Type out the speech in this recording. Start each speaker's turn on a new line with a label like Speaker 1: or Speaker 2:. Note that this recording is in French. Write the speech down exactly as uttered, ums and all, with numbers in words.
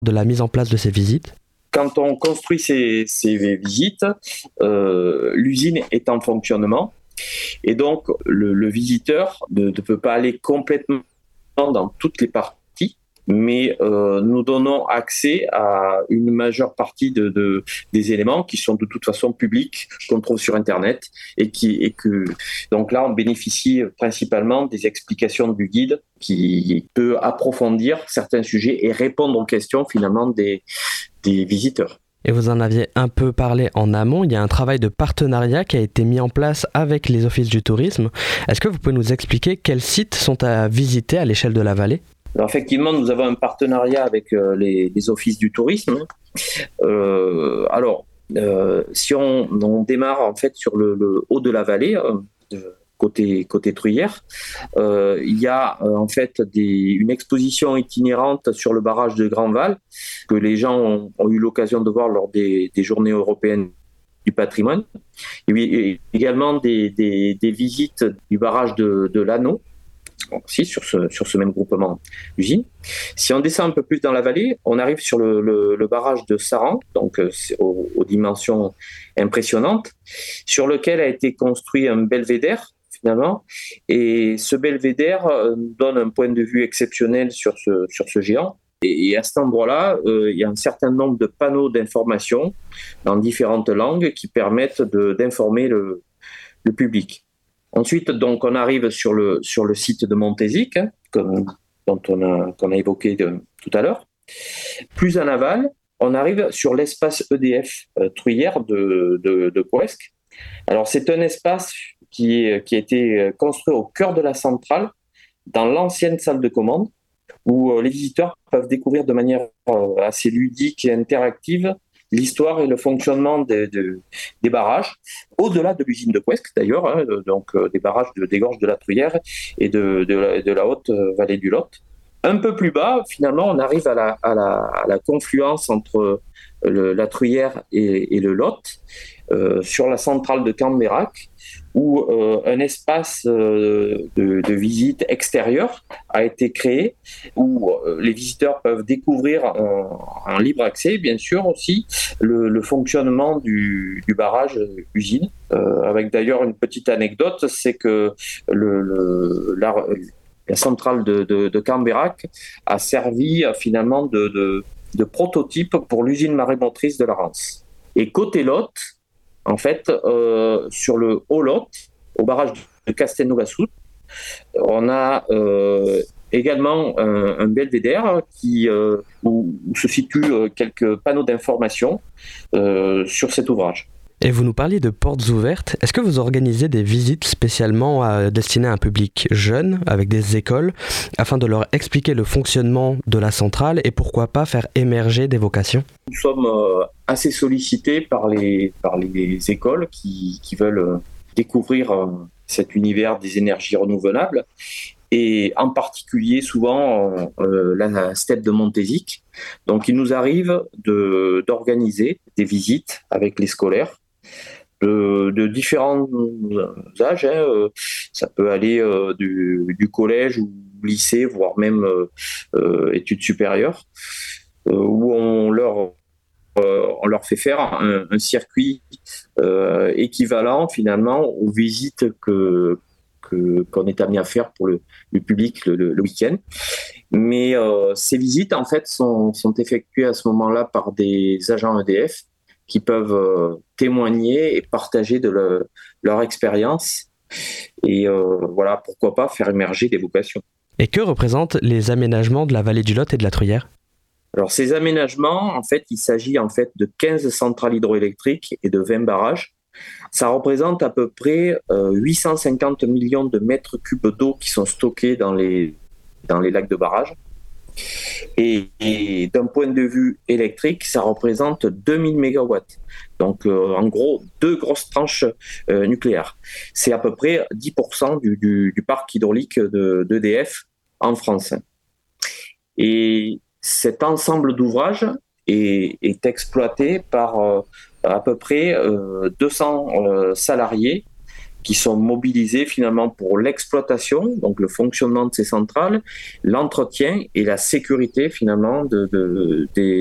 Speaker 1: de la mise en place de ces visites ?
Speaker 2: Quand on construit ces, ces visites, euh, l'usine est en fonctionnement et donc le, le visiteur ne, ne peut pas aller complètement dans toutes les parties, mais euh, nous donnons accès à une majeure partie de, de, des éléments qui sont de toute façon publics, qu'on trouve sur Internet et qui et que donc là on bénéficie principalement des explications du guide qui peut approfondir certains sujets et répondre aux questions finalement des des visiteurs.
Speaker 1: Et vous en aviez un peu parlé en amont, il y a un travail de partenariat qui a été mis en place avec les offices du tourisme. Est-ce que vous pouvez nous expliquer quels sites sont à visiter à l'échelle de la vallée ?
Speaker 2: Alors effectivement, nous avons un partenariat avec euh, les, les offices du tourisme. Euh, alors, euh, si on, on démarre en fait sur le, le haut de la vallée, euh, de, côté côté Truyère, euh, il y a euh, en fait des, une exposition itinérante sur le barrage de Grandval que les gens ont, ont eu l'occasion de voir lors des, des journées européennes du patrimoine. Et, et également des, des, des visites du barrage de, de Lanneau, aussi sur ce, sur ce même groupement d'usines. Si on descend un peu plus dans la vallée, on arrive sur le, le, le barrage de Saran, donc c'est aux, aux dimensions impressionnantes, sur lequel a été construit un belvédère, finalement, et ce belvédère donne un point de vue exceptionnel sur ce, sur ce géant. Et à cet endroit-là, euh, il y a un certain nombre de panneaux d'information dans différentes langues qui permettent de, d'informer le, le public. Ensuite, donc, on arrive sur le, sur le site de Montézic, hein, comme, dont on a, qu'on a évoqué de, tout à l'heure. Plus en aval, on arrive sur l'espace E D F euh, Truyère de, de, de Ploesque. Alors, c'est un espace qui, est, qui a été construit au cœur de la centrale, dans l'ancienne salle de commande, où euh, les visiteurs peuvent découvrir de manière euh, assez ludique et interactive l'histoire et le fonctionnement des, des, des barrages, au-delà de l'usine de Ploesque d'ailleurs, hein, donc euh, des barrages de, des gorges de la Truyère et de, de, la, de la haute vallée du Lot. Un peu plus bas, finalement, on arrive à la, à la, à la confluence entre le, la Truyère et, et le Lot, euh, sur la centrale de Cambérac, où euh, un espace euh, de, de visite extérieure a été créé, où euh, les visiteurs peuvent découvrir en, en libre accès, bien sûr aussi, le, le fonctionnement du, du barrage usine. Euh, avec d'ailleurs une petite anecdote, c'est que le, le, la, la centrale de, de, de Cambérac a servi finalement de, de, de prototype pour l'usine marémotrice de la Rance. Et côté Lot, en fait, euh, sur le haut Lot, au barrage de Castelnau-la-Soute, on a euh, également un, un belvédère qui, euh, où, où se situent euh, quelques panneaux d'information euh, sur cet ouvrage.
Speaker 1: Et vous nous parliez de portes ouvertes. Est-ce que vous organisez des visites spécialement à, destinées à un public jeune, avec des écoles, afin de leur expliquer le fonctionnement de la centrale et pourquoi pas faire émerger des vocations ?
Speaker 2: Nous sommes euh, assez sollicités par les, par les écoles qui, qui veulent euh, découvrir euh, cet univers des énergies renouvelables, et en particulier souvent euh, la steppe de Montézic. Donc il nous arrive de, d'organiser des visites avec les scolaires, De, de différents âges, hein. Ça peut aller euh, du, du collège ou lycée, voire même euh, euh, études supérieures, euh, où on leur, euh, on leur fait faire un, un circuit euh, équivalent finalement aux visites que, que, qu'on est amené à faire pour le, le public le, le, le week-end. Mais euh, ces visites en fait sont, sont effectuées à ce moment-là par des agents E D F qui peuvent euh, témoigner et partager de le, leur expérience. Et euh, voilà, pourquoi pas faire émerger des vocations.
Speaker 1: Et que représentent les aménagements de la vallée du Lot et de la Truyère ?
Speaker 2: Alors ces aménagements, en fait, il s'agit en fait de quinze centrales hydroélectriques et de vingt barrages. Ça représente à peu près euh, huit cent cinquante millions de mètres cubes d'eau qui sont stockés dans les, dans les lacs de barrage. Et, et d'un point de vue électrique, ça représente deux mille mégawatts. Donc, euh, en gros, deux grosses tranches euh, nucléaires. C'est à peu près dix pour cent du, du, du parc hydraulique de, d'E D F en France. Et cet ensemble d'ouvrages est, est exploité par euh, à peu près euh, deux cents euh, salariés qui sont mobilisés finalement pour l'exploitation, donc le fonctionnement de ces centrales, l'entretien et la sécurité finalement de, de, des